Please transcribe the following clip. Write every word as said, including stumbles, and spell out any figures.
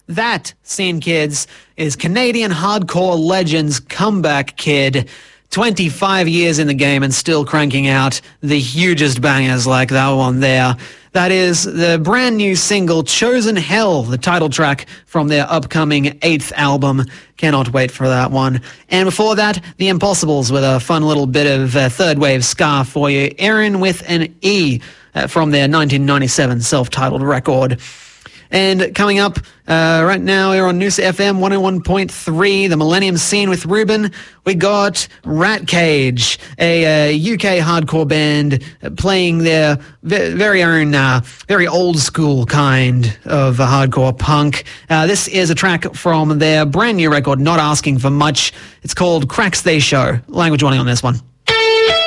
That, Scene Kids, is Canadian hardcore legends Comeback Kid. twenty-five years in the game and still cranking out the hugest bangers like that one there. That is the brand new single Chosen Hell, the title track from their upcoming eighth album. Cannot wait for that one. And before that, The Impossibles with a fun little bit of uh, third wave ska for you. Aaron with an E uh, from their nineteen ninety-seven self-titled record. And coming up uh, right now, we're on Noosa F M one oh one point three, the Millennium Scene with Ruben. We got Rat Cage, a uh, U K hardcore band uh, playing their v- very own, uh, very old school kind of uh, hardcore punk. Uh, this is a track from their brand new record, Not Asking for Much. It's called Cracks They Show. Language warning on this one.